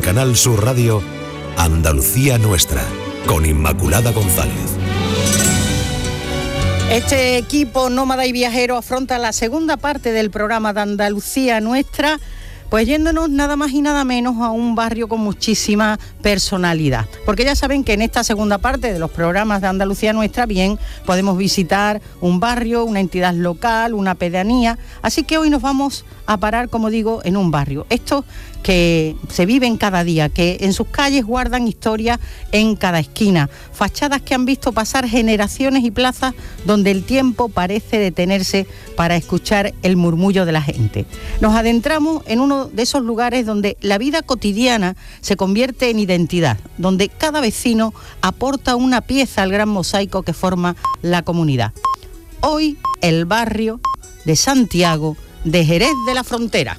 Canal Sur Radio, Andalucía Nuestra, con Inmaculada González. Este equipo nómada y viajero afronta la segunda parte del programa de Andalucía Nuestra, pues yéndonos nada más y nada menos a un barrio con muchísima personalidad. Porque ya saben que en esta segunda parte de los programas de Andalucía Nuestra, bien, podemos visitar un barrio, una entidad local, una pedanía. Así que hoy nos vamos a parar, como digo, en un barrio. Estos que se viven cada día, que en sus calles guardan historia en cada esquina. Fachadas que han visto pasar generaciones y plazas donde el tiempo parece detenerse para escuchar el murmullo de la gente. Nos adentramos en uno de esos lugares donde la vida cotidiana se convierte en identidad, donde cada vecino aporta una pieza al gran mosaico que forma la comunidad. Hoy, el barrio de Santiago de Jerez de la Frontera.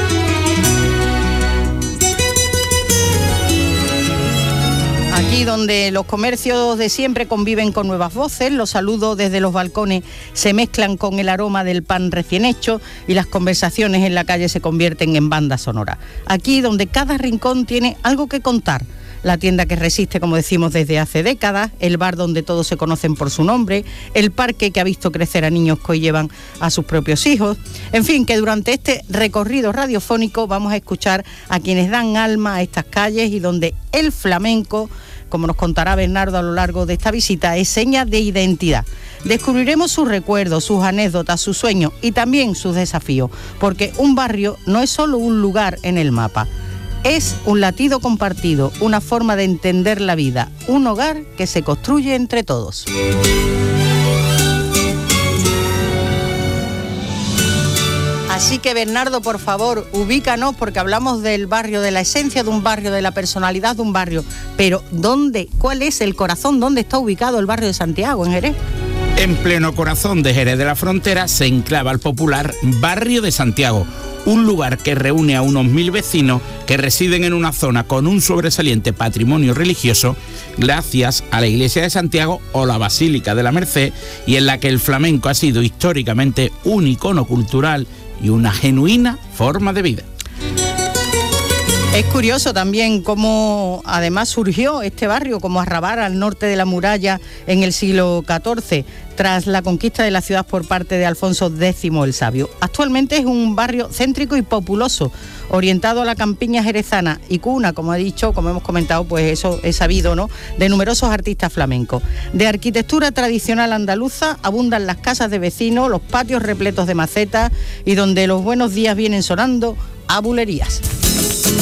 Aquí donde los comercios de siempre conviven con nuevas voces, los saludos desde los balcones se mezclan con el aroma del pan recién hecho y las conversaciones en la calle se convierten en banda sonora. Aquí donde cada rincón tiene algo que contar. La tienda que resiste, como decimos, desde hace décadas, el bar donde todos se conocen por su nombre, el parque que ha visto crecer a niños que hoy llevan a sus propios hijos. En fin, que durante este recorrido radiofónico vamos a escuchar a quienes dan alma a estas calles y donde el flamenco, como nos contará Bernardo a lo largo de esta visita, es seña de identidad. Descubriremos sus recuerdos, sus anécdotas, sus sueños y también sus desafíos, porque un barrio no es solo un lugar en el mapa. Es un latido compartido, una forma de entender la vida, un hogar que se construye entre todos. Así que Bernardo, por favor, ubícanos, porque hablamos del barrio, de la esencia de un barrio, de la personalidad de un barrio. Pero ¿dónde? ¿Cuál es el corazón? ¿Dónde está ubicado el barrio de Santiago, en Jerez? En pleno corazón de Jerez de la Frontera se enclava el popular Barrio de Santiago, un lugar que reúne a unos 1000 vecinos que residen en una zona con un sobresaliente patrimonio religioso gracias a la Iglesia de Santiago o la Basílica de la Merced, y en la que el flamenco ha sido históricamente un icono cultural y una genuina forma de vida. Es curioso también cómo además surgió este barrio como arrabal al norte de la muralla en el siglo XIV, tras la conquista de la ciudad por parte de Alfonso X el Sabio. Actualmente es un barrio céntrico y populoso, orientado a la campiña jerezana y cuna, como ha dicho, como hemos comentado, pues eso es sabido, ¿no?, de numerosos artistas flamencos. De arquitectura tradicional andaluza abundan las casas de vecinos, los patios repletos de macetas y donde los buenos días vienen sonando a bulerías.